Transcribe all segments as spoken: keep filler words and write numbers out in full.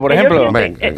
por ejemplo. Siempre, eh,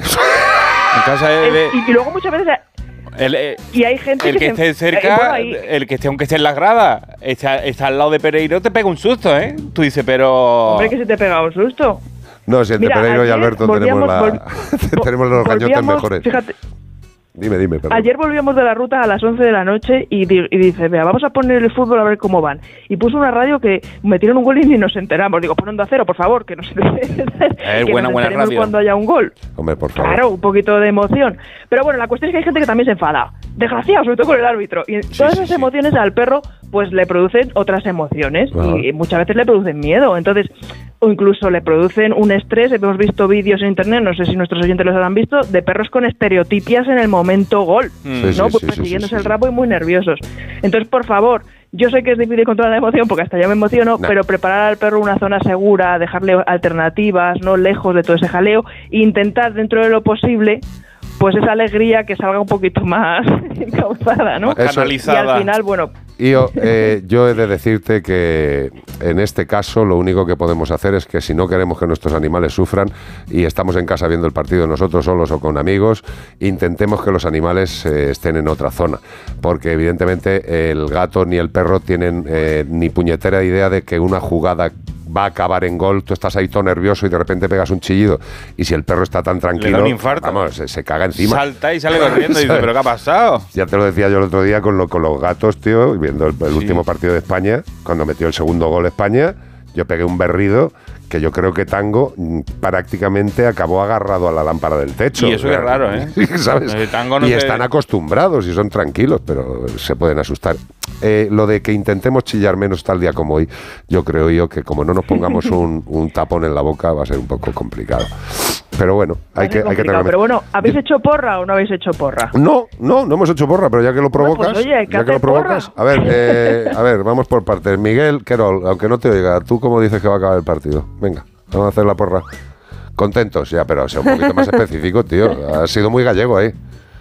en casa de, de y, y luego muchas veces... El, eh, y hay gente el que, que esté se, cerca, eh, bueno, ahí, el que esté, aunque esté en las gradas, está, está al lado de Pereiro, te pega un susto, ¿eh? Tú dices, pero... Hombre, que se te pega un susto. No, si entre Mira, Pereiro y Alberto tenemos, la, vol- tenemos los gañotes mejores. Fíjate, dime, dime, perdón. Ayer volvíamos de la ruta a las once de la noche y, di- y dice, vea, vamos a poner el fútbol a ver cómo van. Y puso una radio que metieron un gol y ni nos enteramos. Digo, pon Onda Cero, por favor, que nos, Eh, que buena, nos buena enteremos radio. cuando haya un gol. Hombre, por favor. Claro, un poquito de emoción. Pero bueno, la cuestión es que hay gente que también se enfada. Desgraciado, sobre todo con el árbitro. Y Sí, todas sí, esas sí. emociones al perro pues le producen otras emociones. Ajá. Y muchas veces le producen miedo. Entonces, o incluso le producen un estrés. Hemos visto vídeos en internet, no sé si nuestros oyentes los habrán visto, de perros con estereotipias en el momento gol. Sí, ¿no? sí, Pues sí, sí, persiguiéndose sí, sí. el rabo y muy nerviosos. Entonces, por favor, yo sé que es difícil controlar la emoción porque hasta yo me emociono, Nah. pero preparar al perro una zona segura, dejarle alternativas, no lejos de todo ese jaleo, e intentar dentro de lo posible pues esa alegría que salga un poquito más encauzada, ¿no? Eso- Y Canalizada. al final, bueno, Y yo, eh, yo he de decirte que en este caso lo único que podemos hacer es que si no queremos que nuestros animales sufran y estamos en casa viendo el partido nosotros solos o con amigos, intentemos que los animales eh, estén en otra zona. Porque evidentemente el gato ni el perro tienen eh, ni puñetera idea de que una jugada va a acabar en gol, tú estás ahí todo nervioso y de repente pegas un chillido y si el perro está tan tranquilo, un infarto. vamos, se, se caga encima. Salta y sale corriendo y dice, ¿pero qué ha pasado? Ya te lo decía yo el otro día con, lo, con los gatos, tío, viendo el, el Sí. último partido de España, cuando metió el segundo gol España, yo pegué un berrido que yo creo que Tango mm, prácticamente acabó agarrado a la lámpara del techo. Y eso es raro, ¿eh? ¿Sabes? El Tango no y te- están acostumbrados y son tranquilos, pero se pueden asustar. Eh, lo de que intentemos chillar menos tal día como hoy, yo creo yo que como no nos pongamos un, un tapón en la boca va a ser un poco complicado. Pero bueno, hay que, hay que tener... pero bueno, ¿habéis hecho porra o no habéis hecho porra? No, no, no hemos hecho porra, pero ya que lo provocas, pues oye, hay que ya que hacer lo provocas, porra. a ver, eh, a ver, vamos por partes. Miguel Querol, aunque no te oiga, ¿tú cómo dices que va a acabar el partido? Venga, vamos a hacer la porra. Contentos, ya, pero sea un poquito más específico, tío. Has sido muy gallego ahí.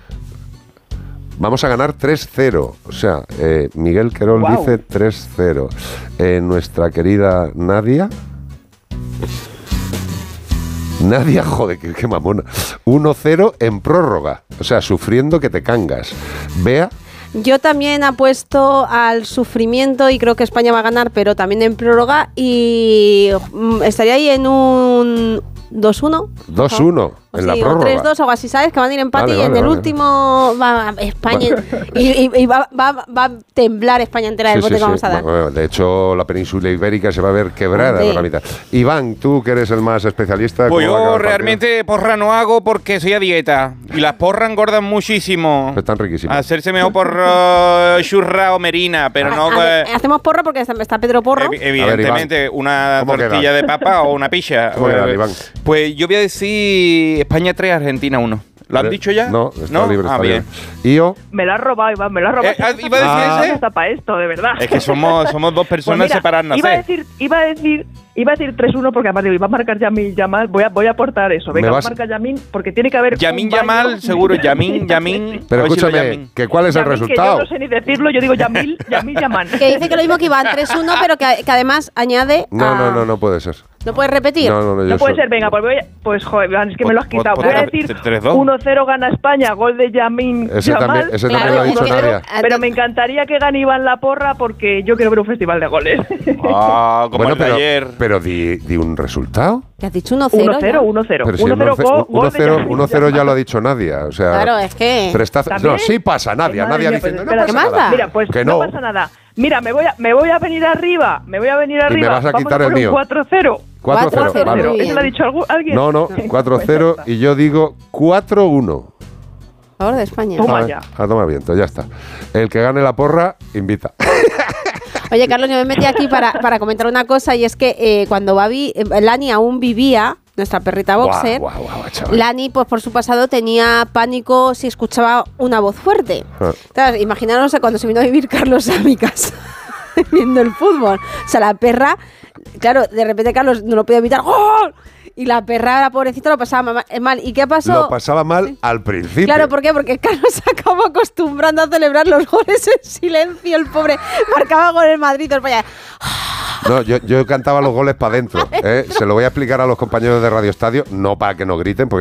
Vamos a ganar tres cero. O sea, eh, Miguel Querol Guau. dice tres cero. Eh, nuestra querida Nadia. Nadia, joder, qué, qué mamona. uno cero en prórroga. O sea, sufriendo que te cangas. Bea. Yo también apuesto al sufrimiento y creo que España va a ganar, pero también en prórroga. Y mm, estaría ahí en un dos uno. dos uno O en sí, la o prórroga. tres dos o algo así, ¿sabes? Que van a ir empate Vale, y en vale, el vale. último va España y, y- y va, va- va a temblar España entera del Sí, bote sí, que vamos sí. a dar. Bueno, de hecho, la península ibérica se va a ver quebrada Hombre. por la mitad. Iván, tú que eres el más especialista. Pues ¿cómo va a acabar yo el partido? realmente porra no hago porque soy a dieta. Y las porras engordan muchísimo. Están riquísimas. Hacerse mejor por uh, churra o merina, pero no... Ha- que- Hacemos porro porque está, está Pedro Porro. Evi- Evidentemente, una ¿cómo tortilla queda? de papa o una pizza. ¿Cómo queda, Iván? Pues yo voy a decir España tres, Argentina uno. ¿Lo han Eh, dicho ya? No, está libre, Ah, está bien. libre. ¿Io? Me lo has robado, Iván, me lo has robado. Eh, ah, ¿iba a decir Ah. ese? Está para esto, de verdad. Es que somos, somos dos personas Pues mira, separadas, iba a sé. decir, iba a decir, iba a decir tres uno porque además digo, iba a marcar Yamin Yamal, voy a, voy a aportar eso. Venga, ¿Me va a vas- marcar Yamin porque tiene que haber Yamin un baño. Yamal, seguro, Yamin, Yamin. Pero a ver si lo escúchame, Yamin. que ¿cuál es el Yamin, que resultado? yo no sé ni decirlo, yo digo Yamil, Yamin Yaman. Que dice que lo mismo que Iván, tres uno, pero que, que además añade. No, a- no, no, no puede ser. ¿No puedes repetir? No, no, no, yo No puede soy- ser, venga, pues voy a- pues joder, Iván, es que me lo has Pues- quitado. pues- Voy a pues- decir tres dos. uno cero gana España, gol de Yamin Ese Yamal. también, ese Claro, también lo ha es dicho que- Nadia. Pero me encantaría que gane Iván la porra porque yo quiero ver un festival de goles. Ah, como Bueno, el de pero, ayer. pero di, di un resultado. ¿Te has dicho uno cero? uno cero, uno cero. Pero si uno el cero once- gol, gol de Yamin uno cero ya Yamal. lo ha dicho Nadia. O sea, Claro, es que. prestazo- ¿También? no, sí pasa, Nadia. Madre Nadia mía, diciendo, pues no espera, pasa ¿qué más nada. da? Mira, pues que no. no. pasa nada. Mira, me voy a, me voy a venir arriba. Me voy a venir arriba. me vas a Vamos quitar a el poner un mío. cuatro cero. cuatro cero, cuatro cero, vale. muy bien. ¿Eso lo ha dicho algu- alguien? No, no, cuatro cero y yo digo cuatro uno. A favor de España. Toma A, ya. a tomar viento, ya está. El que gane la porra, invita. Oye, Carlos, yo me metí aquí para, para comentar una cosa y es que eh, cuando Babi, eh, Lani aún vivía, nuestra perrita boxer, Guau, guau, guau, chaval. Lani, pues por su pasado tenía pánico si escuchaba una voz fuerte. Ah. Claro, imaginaros cuando se vino a vivir Carlos a mi casa viendo el fútbol. O sea, la perra, claro, de repente Carlos no lo podía evitar. ¡Gol! Y la perra, la pobrecita, lo pasaba ma- mal. ¿Y qué pasó? Lo pasaba mal al principio. Claro, ¿por qué? Porque Carlos se acabó acostumbrando a celebrar los goles en silencio. El pobre marcaba gol en Madrid. El España. No, yo, yo cantaba los goles para adentro. ¿eh? Se lo voy a explicar a los compañeros de Radio Estadio, no para que nos griten, porque